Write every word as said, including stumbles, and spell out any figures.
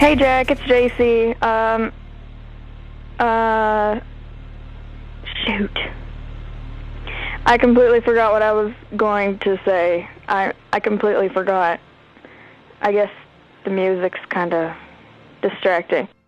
Hey Jack, it's J C. Um, uh, shoot. I completely forgot what I was going to say. I, I completely forgot. I guess the music's kind of distracting.